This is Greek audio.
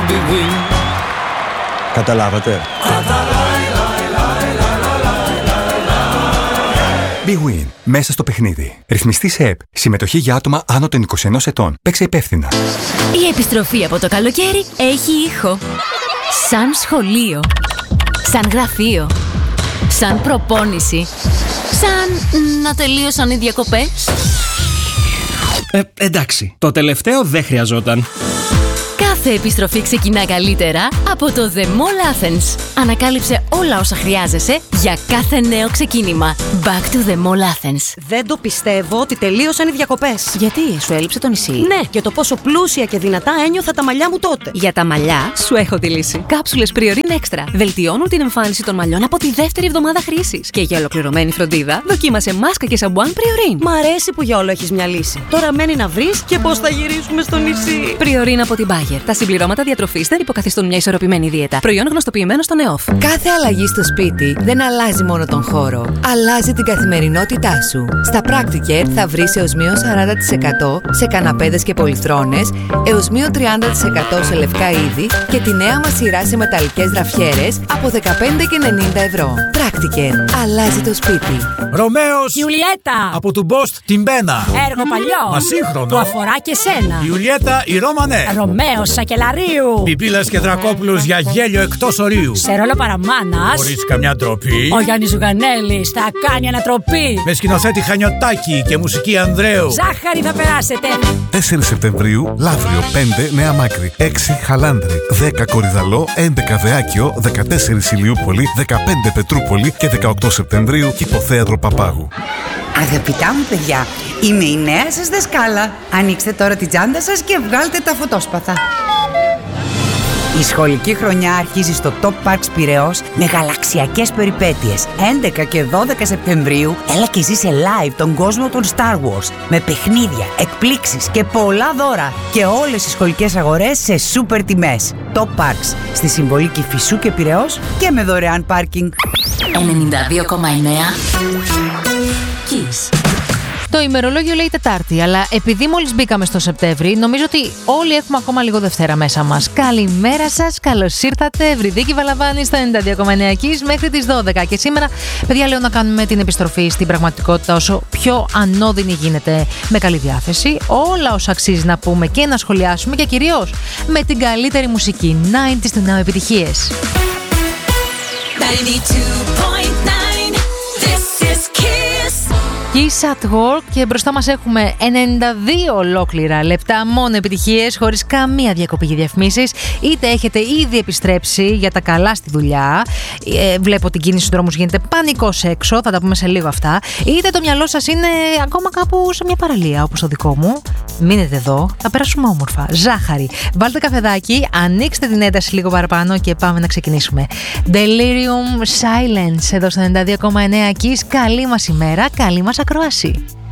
Καταλάβατε? Big Win. Μέσα στο παιχνίδι. Ρυθμιστή σε ΕΠ. Συμμετοχή για άτομα άνω των 21 ετών. Παίξε υπεύθυνα. Η επιστροφή από το καλοκαίρι έχει ήχο. Σαν σχολείο. Σαν γραφείο. Σαν προπόνηση. Σαν να τελείωσαν οι διακοπές. Εντάξει, το τελευταίο δεν χρειαζόταν. Κάθε επιστροφή ξεκινά καλύτερα από το The Mall Athens. Ανακάλυψε όλα όσα χρειάζεσαι για κάθε νέο ξεκίνημα. Back to The Mall Athens. Δεν το πιστεύω ότι τελείωσαν οι διακοπές. Γιατί, σου έλειψε το νησί? Ναι, για το πόσο πλούσια και δυνατά ένιωθα τα μαλλιά μου τότε. Για τα μαλλιά, σου έχω τη λύση. Κάψουλες Priorin Extra. Βελτιώνουν την εμφάνιση των μαλλιών από τη δεύτερη εβδομάδα χρήσης. Και για ολοκληρωμένη φροντίδα, δοκίμασε μάσκα και σαμπουάν Priorin. Μ' αρέσει που για όλο έχεις μια λύση. Τώρα μένει να βρεις και πώς θα γυρίσουμε στο νησί. Priorin από την Bayer. Τα συμπληρώματα διατροφής δεν υποκαθιστούν μια ισορροπημένη δίαιτα. Προϊόν γνωστοποιημένο στο ΝΕΟΦ. Κάθε αλλαγή στο σπίτι δεν αλλάζει μόνο τον χώρο. Αλλάζει την καθημερινότητά σου. Στα Practicare θα βρεις έως μείον 40% σε καναπέδες και πολυθρόνες, έως μείον 30% σε λευκά είδη και τη νέα μας σειρά σε μεταλλικές γραφιέρες από 15,90 ευρώ. Practicare. Αλλάζει το σπίτι. Ρωμαίος Ιουλιέτα από του Μπόστ την Μπένα. Έργο παλιό. Ασύγχρονο. Που αφορά και σένα. Ιουλιέτα η Ρώμανε. Ρωμαίος Σακελαρίου. Πιπίλας και Δρακόπουλος για γέλιο εκτός ορίου. Σε ρόλο παραμάνας. Χωρίς καμιά ντροπή. Ο Γιάννης Ζουγανέλης θα κάνει ανατροπή. Με σκηνοθέτη Χανιωτάκη και μουσική Ανδρέου. Ζάχαρη θα περάσετε. 4 Σεπτεμβρίου, Λαύριο, 5 Νέα Μάκρη, 6 Χαλάνδρη, 10 Κορυδαλό, 11 Δεάκιο, 14 Ηλιούπολη, 15 Πετρούπολη και 18 Σεπτεμβρίου Κηποθέατρο Παπάγου. Αγαπητά μου παιδιά, είμαι η νέα σας δασκάλα. Ανοίξτε τώρα την τσάντα σας και βγάλτε τα φωτόσπαθα. Η σχολική χρονιά αρχίζει στο Top Parks Πειραιώς με γαλαξιακές περιπέτειες. 11 και 12 Σεπτεμβρίου έλα και ζήσε live τον κόσμο των Star Wars με παιχνίδια, εκπλήξεις και πολλά δώρα και όλες οι σχολικές αγορές σε σούπερ τιμές. Top Parks στη Συμβολή Κηφισού και Πειραιώς και με δωρεάν πάρκινγκ. 92,9 Kiss. Το ημερολόγιο λέει Τετάρτη, αλλά επειδή μόλις μπήκαμε στο Σεπτέμβρη, νομίζω ότι όλοι έχουμε ακόμα λίγο Δευτέρα μέσα μας. Καλημέρα σας, καλώς ήρθατε. Ευρυδίκη Βαλαβάνη στο 92,9 Kiss μέχρι τις 12. Και σήμερα, παιδιά, λέω να κάνουμε την επιστροφή στην πραγματικότητα όσο πιο ανώδυνη γίνεται, με καλή διάθεση. Όλα όσα αξίζει να πούμε και να σχολιάσουμε και κυρίως με την καλύτερη μουσική. 90's του νέου επιτυχίες. 92.9 This is Kiss. Kiss at Work και μπροστά μας έχουμε 92 ολόκληρα λεπτά μόνο επιτυχίες χωρίς καμία διακοπή για διαφημίσεις. Είτε έχετε ήδη επιστρέψει για τα καλά στη δουλειά, βλέπω την κίνηση στους δρόμους γίνεται πανικός έξω, θα τα πούμε σε λίγο αυτά, είτε το μυαλό σας είναι ακόμα κάπου σε μια παραλία όπως το δικό μου. Μείνετε εδώ, θα περάσουμε όμορφα. Ζάχαρη, βάλτε καφεδάκι, ανοίξτε την ένταση λίγο παραπάνω και πάμε να ξεκινήσουμε. Delirium Silence εδώ στο 92,9 Kiss. Καλή μας ημέρα, καλή μας ακρόαση.